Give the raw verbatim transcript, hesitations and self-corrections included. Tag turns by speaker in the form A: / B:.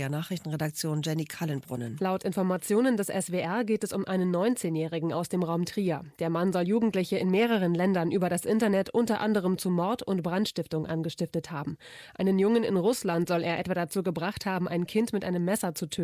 A: R Nachrichtenredaktion Jenny Kallenbrunnen.
B: Laut Informationen des S W R geht es um einen neunzehnjährigen aus dem Raum Trier. Der Mann soll Jugendliche in mehreren Ländern über das Internet unter anderem zu Mord und Brandstiftung angestiftet haben. Einen Jungen in Russland soll er etwa dazu gebracht haben, ein Kind mit einem Messer zu töten.